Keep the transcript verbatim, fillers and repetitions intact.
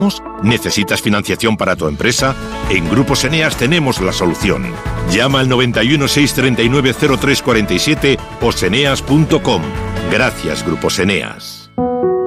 ¿Necesitas financiación para tu empresa? En Grupos Eneas tenemos la solución. Llama al noventa y uno, seiscientos treinta y nueve, cero tres cuarenta y siete o seneas punto com. Gracias, Grupos Eneas.